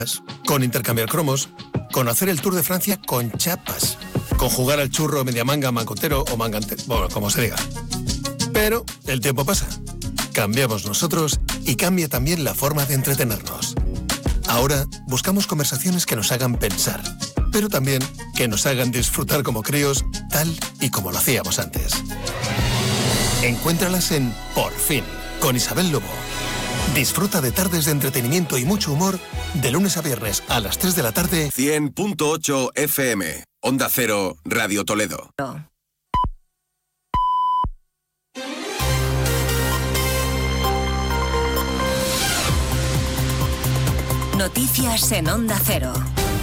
con intercambiar cromos, con hacer el Tour de Francia con chapas, con jugar al churro, media manga, mangotero o mangantero, bueno, como se diga. Pero el tiempo pasa, cambiamos nosotros y cambia también la forma de entretenernos. Ahora buscamos conversaciones que nos hagan pensar, pero también que nos hagan disfrutar como críos, tal y como lo hacíamos antes. Encuéntralas en Por Fin, con Isabel Lobo. Disfruta de tardes de entretenimiento y mucho humor de lunes a viernes a las 3 de la tarde. 100.8 FM, Onda Cero, Radio Toledo. Noticias en Onda Cero.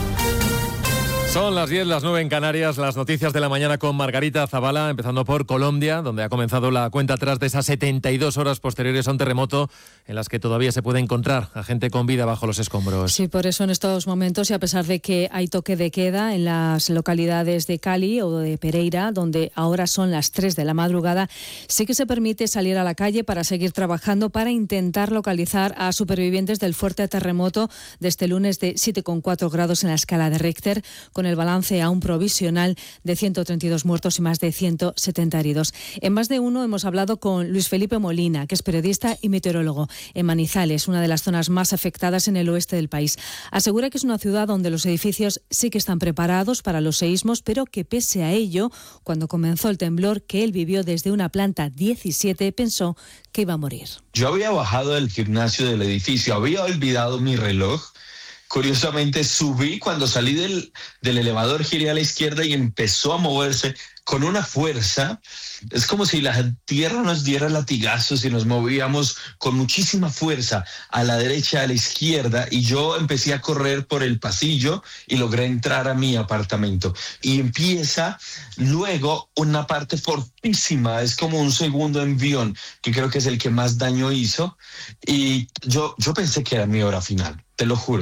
Son las 10, las 9 en Canarias, las noticias de la mañana con Margarita Zavala, empezando por Colombia, donde ha comenzado la cuenta atrás de esas 72 horas posteriores a un terremoto en las que todavía se puede encontrar a gente con vida bajo los escombros. Sí, por eso en estos momentos, y a pesar de que hay toque de queda en las localidades de Cali o de Pereira, donde ahora son las 3 de la madrugada, sí que se permite salir a la calle para seguir trabajando para intentar localizar a supervivientes del fuerte terremoto de este lunes de 7,4 grados en la escala de Richter, con el balance aún provisional de 132 muertos y más de 170 heridos. En Más de Uno hemos hablado con Luis Felipe Molina, que es periodista y meteorólogo en Manizales, una de las zonas más afectadas en el oeste del país. Asegura que es una ciudad donde los edificios sí que están preparados para los seísmos, pero que pese a ello, cuando comenzó el temblor que él vivió desde una planta 17, pensó que iba a morir. Yo había bajado del gimnasio del edificio, había olvidado mi reloj. Curiosamente subí, cuando salí del elevador giré a la izquierda y empezó a moverse con una fuerza. Es como si la tierra nos diera latigazos y nos movíamos con muchísima fuerza a la derecha, a la izquierda, y yo empecé a correr por el pasillo y logré entrar a mi apartamento. Y empieza luego una parte fortísima, es como un segundo envión, que creo que es el que más daño hizo, y yo pensé que era mi hora final. Te lo juro,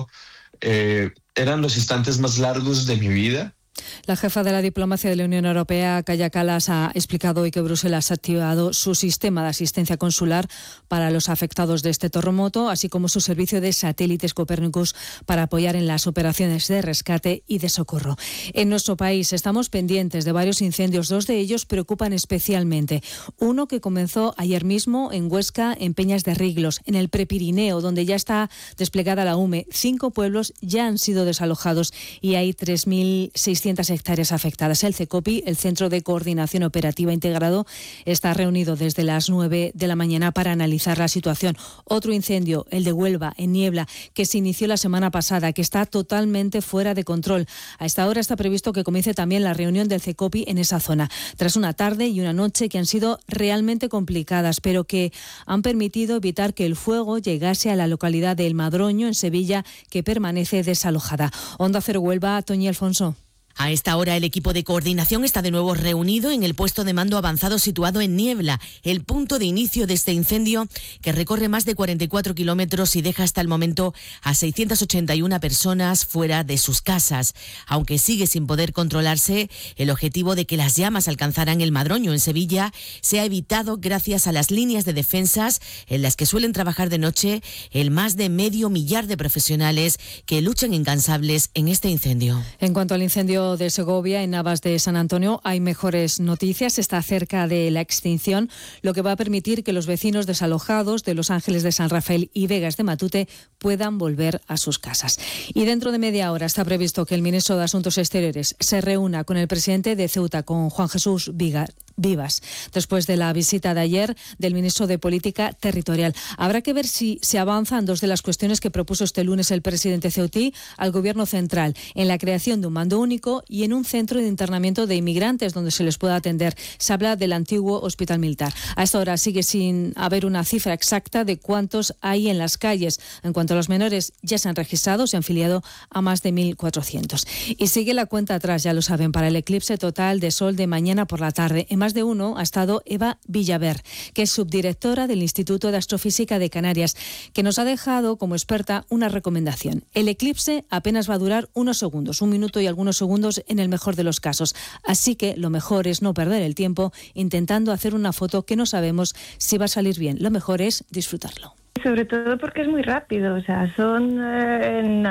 eran los instantes más largos de mi vida. La jefa de la diplomacia de la Unión Europea, Kaja Kallas, ha explicado hoy que Bruselas ha activado su sistema de asistencia consular para los afectados de este terremoto, así como su servicio de satélites Copernicus para apoyar en las operaciones de rescate y de socorro. En nuestro país estamos pendientes de varios incendios. 2 de ellos preocupan especialmente. Uno que comenzó ayer mismo en Huesca, en Peñas de Riglos, en el Prepirineo, donde ya está desplegada la UME. 5 pueblos ya han sido desalojados y hay 3.600 hectáreas afectadas. El CECOPI, el Centro de Coordinación Operativa Integrado, está reunido desde las 9 de la mañana para analizar la situación. Otro incendio, el de Huelva, en Niebla, que se inició la semana pasada, que está totalmente fuera de control. A esta hora está previsto que comience también la reunión del CECOPI en esa zona, tras una tarde y una noche que han sido realmente complicadas, pero que han permitido evitar que el fuego llegase a la localidad de El Madroño, en Sevilla, que permanece desalojada. Onda Cero Huelva, Toñi Alfonso. A esta hora el equipo de coordinación está de nuevo reunido en el puesto de mando avanzado situado en Niebla, el punto de inicio de este incendio que recorre más de 44 kilómetros y deja hasta el momento a 681 personas fuera de sus casas. Aunque sigue sin poder controlarse, el objetivo de que las llamas alcanzaran El Madroño en Sevilla se ha evitado gracias a las líneas de defensas en las que suelen trabajar de noche el más de 500.000 de profesionales que luchan incansables en este incendio. En cuanto al incendio de Segovia, en Navas de San Antonio, hay mejores noticias. Está cerca de la extinción, lo que va a permitir que los vecinos desalojados de Los Ángeles de San Rafael y Vegas de Matute puedan volver a sus casas. Y dentro de media hora está previsto que el ministro de Asuntos Exteriores se reúna con el presidente de Ceuta, con Juan Jesús Vivas, después de la visita de ayer del ministro de Política Territorial. Habrá que ver si se avanzan 2 de las cuestiones que propuso este lunes el presidente ceutí al Gobierno central, en la creación de un mando único y en un centro de internamiento de inmigrantes donde se les pueda atender. Se habla del antiguo hospital militar. A esta hora sigue sin haber una cifra exacta de cuántos hay en las calles. En cuanto a los menores, ya se han registrado, se han filiado a más de 1.400. Y sigue la cuenta atrás, ya lo saben, para el eclipse total de sol de mañana por la tarde. En Más de Uno ha estado Eva Villaver, que es subdirectora del Instituto de Astrofísica de Canarias, que nos ha dejado como experta una recomendación. El eclipse apenas va a durar unos segundos, 1 minuto y algunos segundos en el mejor de los casos. Así que lo mejor es no perder el tiempo intentando hacer una foto que no sabemos si va a salir bien. Lo mejor es disfrutarlo. Sobre todo porque es muy rápido, o sea, son en